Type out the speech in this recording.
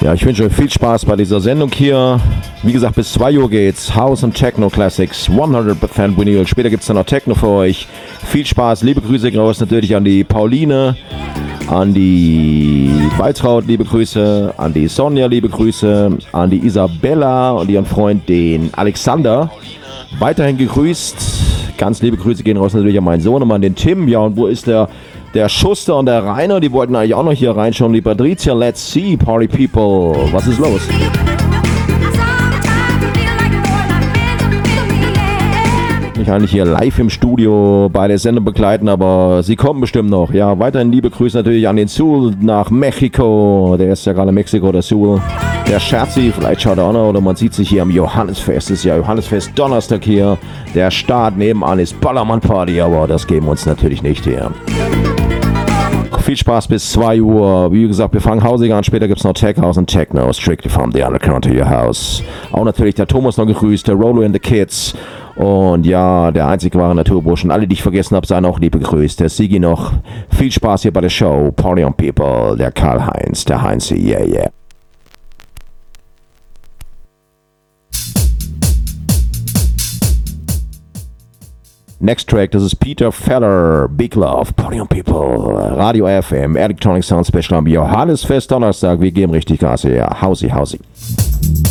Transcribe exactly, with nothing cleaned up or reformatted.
Ja, ich wünsche euch viel Spaß bei dieser Sendung hier. Wie gesagt, bis zwei Uhr geht's. House und Techno Classics, hundert Prozent Vinyl. Später gibt's dann noch Techno für euch. Viel Spaß. Liebe Grüße raus natürlich an die Pauline, an die Waltraud, liebe Grüße, an die Sonja, liebe Grüße, an die Isabella und ihren Freund, den Alexander. Weiterhin gegrüßt. Ganz liebe Grüße gehen raus natürlich an meinen Sohn und an den Tim. Ja, und wo ist der... Der Schuster und der Rainer, die wollten eigentlich auch noch hier reinschauen. Die Patricia, let's see, Party People. Was ist los? Ich kann nicht hier live im Studio bei der Sendung begleiten, aber sie kommen bestimmt noch. Ja, weiterhin liebe Grüße natürlich an den Sul nach Mexiko. Der ist ja gerade in Mexiko, der Sul. Der Scherzi, vielleicht schaut er auch noch, oder man sieht sich hier am Johannesfest. Das ist ja Johannesfest Donnerstag hier. Der Start nebenan ist Ballermann Party, aber das geben wir uns natürlich nicht hier. Viel Spaß bis zwei Uhr. Wie gesagt, wir fangen hausig an. Später gibt es noch Tech House und Techno. Strictly from the underground to your house. Auch natürlich der Thomas noch gegrüßt, der Rolo and the Kids. Und ja, der einzig wahre Naturburschen. Alle, die ich vergessen habe, seien auch liebe gegrüßt. Der Sigi noch. Viel Spaß hier bei der Show. Party on People. Der Karl-Heinz, der Heinzi. Yeah, yeah. Next track, das ist Peter Feller, Big Love, Party on People, Radio F M, Electronic Sound Special am Johannesfest Donnerstag. Wir geben richtig Gas hier. Hausi, Hausi.